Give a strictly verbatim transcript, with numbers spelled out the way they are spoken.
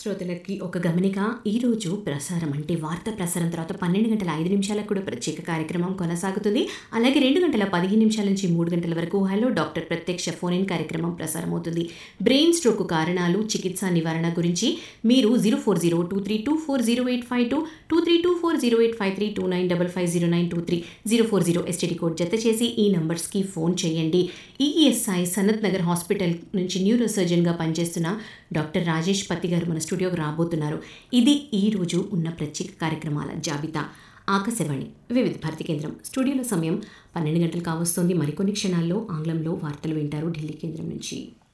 శ్రోతలకి ఒక గమనిక. ఈరోజు ప్రసారం అంటే వార్తా ప్రసారం తర్వాత పన్నెండు గంటల ఐదు నిమిషాలకు కూడా ప్రత్యేక కార్యక్రమం కొనసాగుతుంది. అలాగే రెండు గంటల పదిహేను నిమిషాల నుంచి మూడు గంటల వరకు హలో డాక్టర్ ప్రత్యక్ష ఫోన్ ఇన్ కార్యక్రమం ప్రసారం అవుతుంది. బ్రెయిన్ స్ట్రోక్ కారణాలు, చికిత్స, నివారణ గురించి మీరు zero four zero two three two four zero eight five two two three two four zero eight five three two nine double five zero nine two three zero four zero STD code జత చేసి ఈ నంబర్స్కి phone చేయండి. ESI Sanath Nagar hospital నుంచి neuro సర్జన్గా పనిచేస్తున్న doctor Rajesh పత్తి గారు మన స్టూడియోకి రాబోతున్నారు. ఇది ఈ రోజు ఉన్న ప్రత్యేక కార్యక్రమాల జాబితా. ఆకాశవాణి వివిధ భారతి కేంద్రం స్టూడియోలో సమయం పన్నెండు గంటలు కావస్తోంది. మరికొన్ని క్షణాల్లో ఆంగ్లంలో వార్తలు వింటారు ఢిల్లీ కేంద్రం నుంచి.